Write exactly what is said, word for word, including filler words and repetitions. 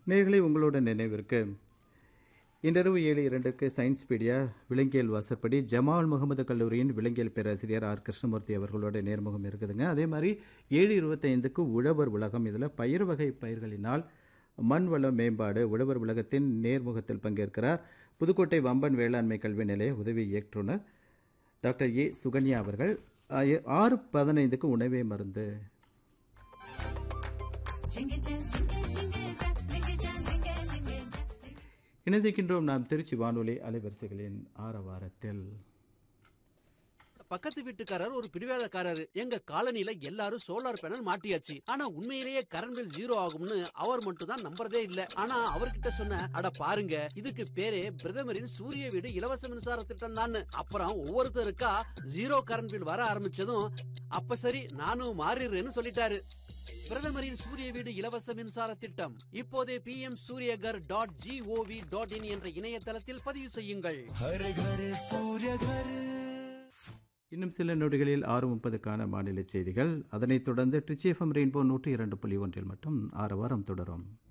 நேயர்களே, உங்களோட நினைவிற்கு இன்றிரவு ஏழு இரண்டுக்கு சயின்ஸ் பீடியா விலங்கியல் வாசற்படி ஜமால் முகமது கல்லூரியின் விலங்கியல் பேராசிரியர் ஆர் கிருஷ்ணமூர்த்தி அவர்களோட நேர்முகம் இருக்குதுங்க. அதே மாதிரி ஏழு இருபத்தைந்துக்கு உழவர் உலகம். இதில் பயிர் வகை பயிர்களினால் மண் வள மேம்பாடு உழவர் உலகத்தின் நேர்முகத்தில் பங்கேற்கிறார் புதுக்கோட்டை வம்பன் வேளாண்மை கல்வி நிலைய உதவி இயக்குனர் டாக்டர் ஏ சுகன்யா அவர்கள். ஆறு பதினைந்துக்கு உணவே மருந்து. இணைந்திருக்கின்றோம் நாம் திருச்சி வானொலி அலைவரிசைகளின் ஆரவாரத்தில். பக்கத்து வீட்டுக்காரர் ஒரு பிடிவாதக்காரர். எங்க காலனில எல்லாரும் சோலார் பேனல் மாட்டியாச்சு. ஆனா உண்மையிலேயே கரண்ட் பில் ஜீரோ ஆகும்னு அவர் மட்டும் தான் நம்புறதே இல்ல. ஆனா அவர்கிட்ட சொன்ன, அட பாருங்க, இதுக்கு பேரே பிரதமரின் சூரிய வீடு இலவச மின்சார திட்டம் தான். அப்புறம் ஒவ்வொருத்தருக்கா ஜீரோ கரண்ட் பில் வர ஆரம்பிச்சதும் அப்ப சரி நானும் மாறிடுறேன்னு சொல்லிட்டாரு. பிரதமரின் சூரிய வீடு இலவச மின்சார திட்டம் இப்போதே B M Surya Ghar dot gov dot in என்ற இணையதளத்தில் பதிவு செய்யுங்கள். இன்னும் சில நொடிகளில் ஆறு முப்பதுக்கான மாநில செய்திகள். அதனைத் தொடர்ந்து ட்ரிச்சி எஃப்எம் ரெயின்போ நூற்றி இரண்டு புள்ளி ஒன்றில் மட்டும் ஆறு வாரம் தொடரும்.